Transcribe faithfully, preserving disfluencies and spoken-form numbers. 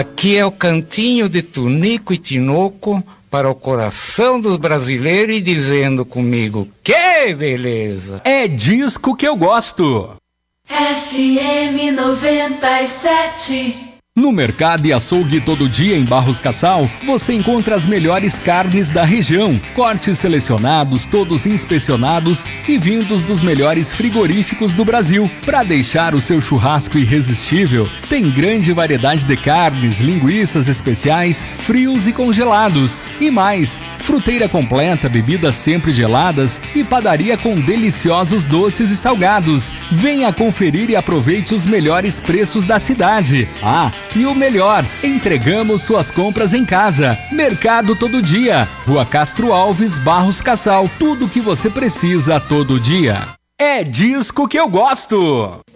Aqui é o cantinho de Tunico e Tinoco para o coração dos brasileiros e dizendo comigo, que beleza! É disco que eu gosto. F M noventa e sete. No Mercado e Açougue Todo Dia em Barros Cassal, você encontra as melhores carnes da região, cortes selecionados, todos inspecionados e vindos dos melhores frigoríficos do Brasil. Para deixar o seu churrasco irresistível, tem grande variedade de carnes, linguiças especiais, frios e congelados. E mais, fruteira completa, bebidas sempre geladas e padaria com deliciosos doces e salgados. Venha conferir e aproveite os melhores preços da cidade. Ah, e o melhor, entregamos suas compras em casa. Mercado Todo Dia, Rua Castro Alves, Barros Cassal. Tudo o que você precisa todo dia. É disco que eu gosto.